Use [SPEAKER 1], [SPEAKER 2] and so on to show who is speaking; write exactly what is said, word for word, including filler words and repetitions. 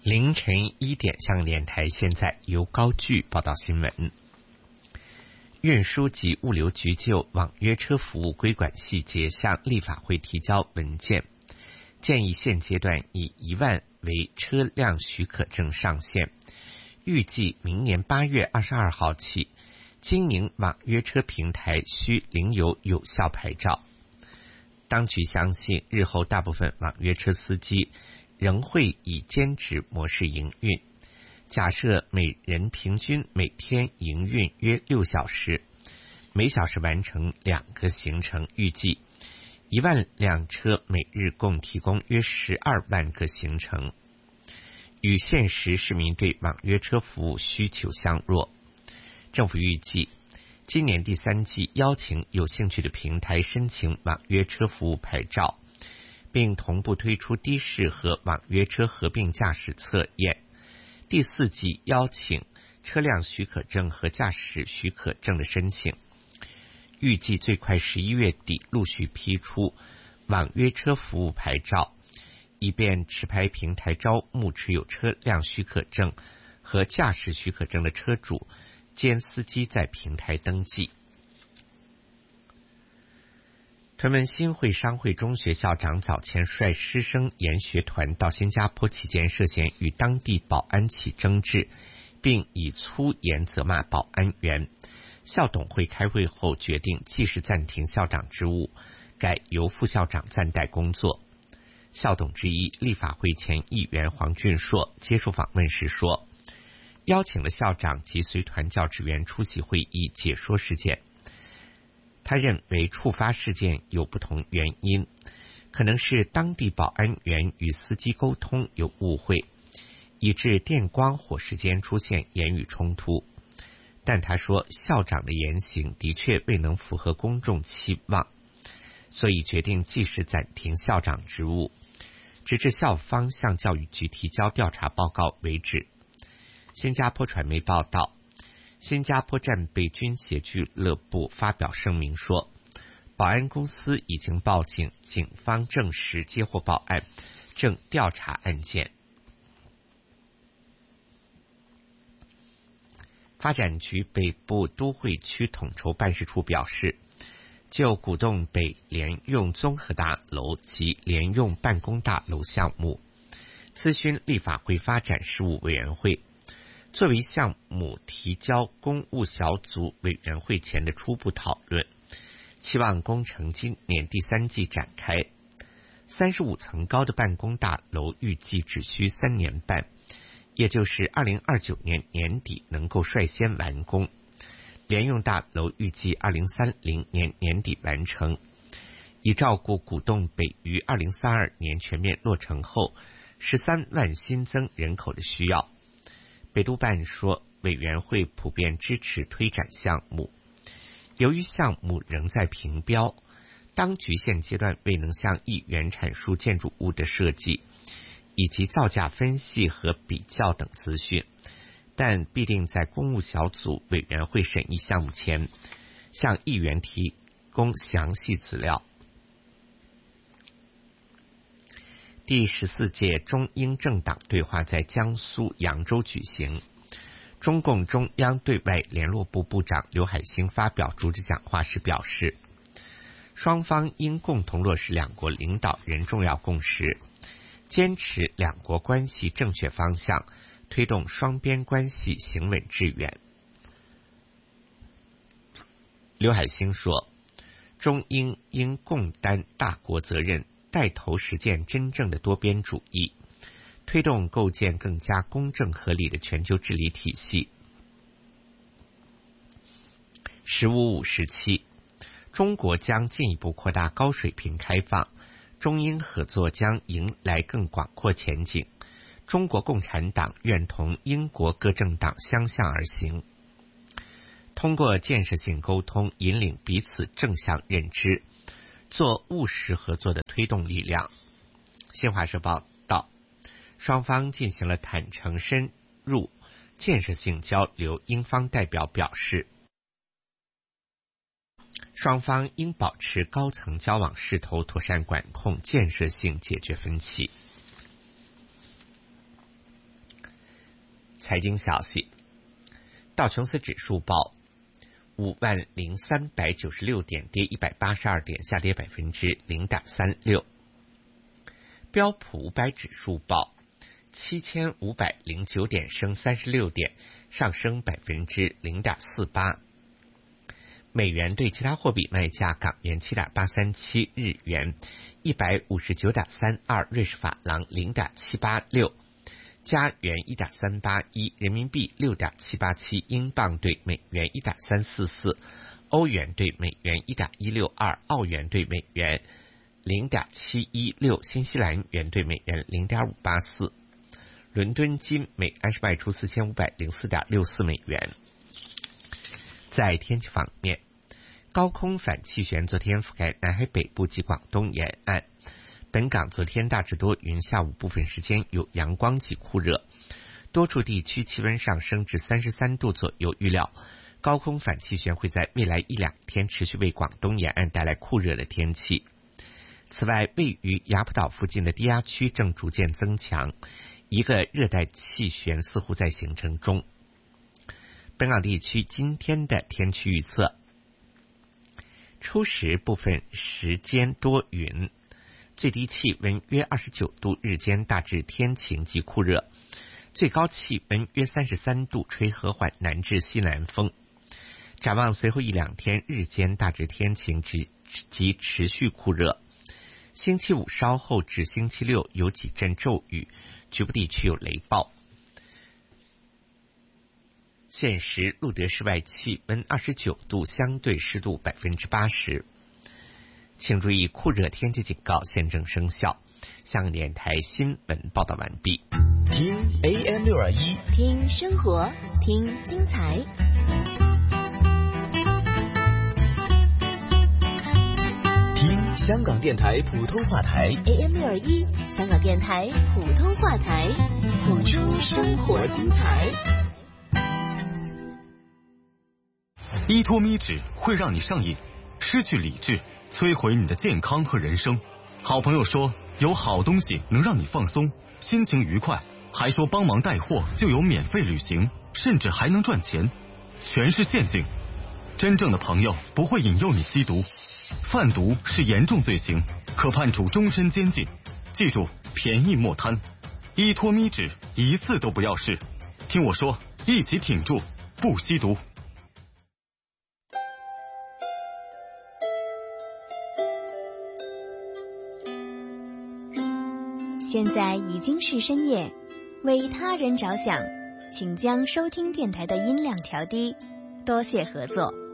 [SPEAKER 1] 凌晨一点，香港电台现在由高炬报道新闻。运输及物流局就网约车服务规管细节向立法会提交文件，建议现阶段以一万为车辆许可证上限，预计明年八月二十二号起，经营网约车平台需领有有效牌照。当局相信，日后大部分网约车司机仍会以兼职模式营运。假设每人平均每天营运约六小时，每小时完成两个行程，预计一万辆车每日共提供约十二万个行程，与现实市民对网约车服务需求相若。政府预计今年第三季邀请有兴趣的平台申请网约车服务牌照，并同步推出的士和网约车合并驾驶测验。第四季邀请车辆许可证和驾驶许可证的申请，预计最快十一月底陆续批出网约车服务牌照，以便持牌平台招募持有车辆许可证和驾驶许可证的车主兼司机在平台登记。屯门新会商会中学校长早前率师生研学团到新加坡期间，涉嫌与当地保安起争执，并以粗言责骂保安员。校董会开会后决定即时暂停校长职务，改由副校长暂代工作。校董之一立法会前议员黄俊硕接受访问时说，邀请了校长及随团教职员出席会议解说事件。他认为触发事件有不同原因，可能是当地保安员与司机沟通有误会，以致电光火石间出现言语冲突。但他说，校长的言行的确未能符合公众期望，所以决定即时暂停校长职务，直至校方向教育局提交调查报告为止。新加坡传媒报道，新加坡战备军协俱乐部发表声明说，保安公司已经报警，警方证实接获报案，正调查案件。发展局北部都会区统筹办事处表示，就古洞北联用综合大楼及联用办公大楼项目，咨询立法会发展事务委员会，作为项目提交公务小组委员会前的初步讨论，期望工程今年第三季展开。三十五层高的办公大楼预计只需三年半，也就是二零二九年年底能够率先完工。联用大楼预计二零三零年年底完成，以照顾古洞北于二零三二年全面落成后十三万新增人口的需要。北都办说，委员会普遍支持推展项目。由于项目仍在评标，当局现阶段未能向议员阐述建筑物的设计以及造价分析和比较等资讯，但必定在公务小组委员会审议项目前向议员提供详细资料。第十四届中英政党对话在江苏扬州举行，中共中央对外联络部部长刘海星发表主旨讲话时表示，双方应共同落实两国领导人重要共识，坚持两国关系正确方向，推动双边关系行稳致远。刘海星说，中英应共担大国责任，带头实践真正的多边主义，推动构建更加公正合理的全球治理体系。十五五时期，中国将进一步扩大高水平开放，中英合作将迎来更广阔前景。中国共产党愿同英国各政党相向而行，通过建设性沟通引领彼此正向认知，做务实合作的推动力量。新华社报道，双方进行了坦诚深入建设性交流，英方代表表示，双方应保持高层交往势头，妥善管控，建设性解决分歧。 财经消息，道琼斯指数报五万零三百九十六点，跌一百八十二点，下跌百分之零点三六。标普五百指数报七千五百零九点，升三十六点，上升百分之零点四八。美元对其他货币卖价：港元七点八三七，日元一百五十九点三二，瑞士法郎零点七八六。加元一点三八一，人民币六点七八七，英镑对美元一点三四四，欧元对美元一点一六二，澳元对美元零点七一六，新西兰元对美元零点五八四。伦敦金每安士卖出四千五百零四点六四美元。在天气方面，高空反气旋昨天覆盖南海北部及广东沿岸。本港昨天大致多云，下午部分时间有阳光及酷热，多处地区气温上升至三十三度左右。预料高空反气旋会在未来一两天持续为广东沿岸带来酷热的天气。此外，位于雅浦岛附近的低压区正逐渐增强，一个热带气旋似乎在形成中。本港地区今天的天气预测：初时部分时间多云，最低气温约二十九度，日间大致天晴及酷热，最高气温约三十三度，吹和缓南至西南风。展望随后一两天，日间大致天晴及持续酷热。星期五稍后至星期六有几阵骤雨，局部地区有雷暴。现时录得室外气温二十九度，相对湿度百分之八十。请注意，酷热天气警告现正生效。香港电台新闻报道完毕。
[SPEAKER 2] 听 A M 六二一，
[SPEAKER 3] 听生活，听精彩。
[SPEAKER 2] 听香港电台普通话台
[SPEAKER 3] A M 六二一，香港电台普通话台，谱出生活精彩。
[SPEAKER 4] 依托咪脂会让你上瘾，失去理智，摧毁你的健康和人生。好朋友说有好东西能让你放松，心情愉快，还说帮忙带货就有免费旅行，甚至还能赚钱，全是陷阱。真正的朋友不会引诱你吸毒，贩毒是严重罪行，可判处终身监禁。记住，便宜莫贪，依托咪脂一次都不要试。听我说，一起挺住，不吸毒。
[SPEAKER 5] 现在已经是深夜，为他人着想，请将收听电台的音量调低，多谢合作。